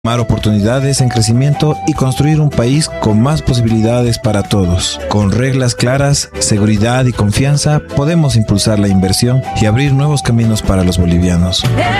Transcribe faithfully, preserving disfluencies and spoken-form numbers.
Tomar oportunidades en crecimiento y construir un país con más posibilidades para todos. Con reglas claras, seguridad y confianza, podemos impulsar la inversión y abrir nuevos caminos para los bolivianos.